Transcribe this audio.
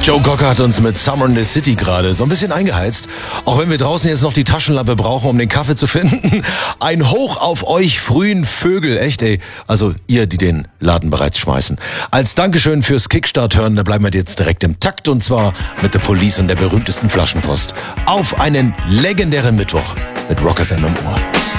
Joe Cocker hat uns mit Summer in the City gerade so ein bisschen eingeheizt. Auch wenn wir draußen jetzt noch die Taschenlampe brauchen, um den Kaffee zu finden. Ein Hoch auf euch frühen Vögel. Echt, ey. Also ihr, die den Laden bereits schmeißen. Als Dankeschön fürs Kickstart-Hören, da bleiben wir jetzt direkt im Takt. Und zwar mit The Police und der berühmtesten Flaschenpost. Auf einen legendären Mittwoch mit Rock FM im Ohr.